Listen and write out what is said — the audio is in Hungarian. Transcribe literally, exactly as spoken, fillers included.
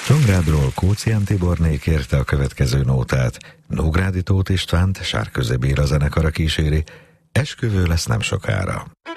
Csongrádról Kócián Tiborné kérte a következő nótát. Nógrádi Tóth Istvánt Sárközi Béla zenekara kíséri. Esküvő lesz nem sokára.